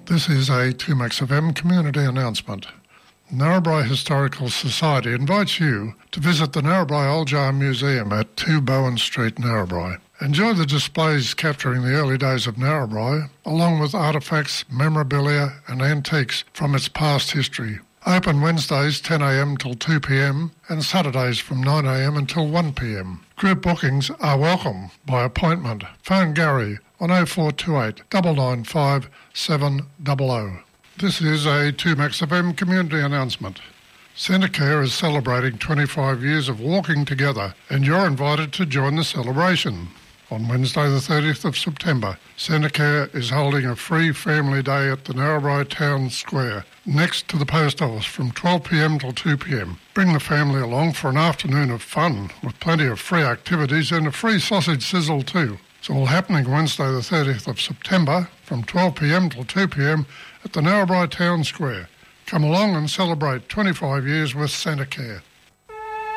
This is a 2Max FM community announcement. Narrabri Historical Society invites you to visit the Narrabri Old Jar Museum at 2 Bowen Street, Narrabri. Enjoy the displays capturing the early days of Narrabri, along with artefacts, memorabilia and antiques from its past history. Open Wednesdays 10am till 2pm and Saturdays from 9am until 1pm. Group bookings are welcome by appointment. Phone Gary on 0428 995 700. This is a 2Max FM community announcement. Centacare is celebrating 25 years of walking together and you're invited to join the celebration. On Wednesday the 30th of September, Centacare is holding a free family day at the Narrabri Town Square next to the post office from 12pm till 2pm. Bring the family along for an afternoon of fun with plenty of free activities and a free sausage sizzle too. It's all happening Wednesday the 30th of September from 12pm till 2pm at the Narrabri Town Square. Come along and celebrate 25 years with Centacare.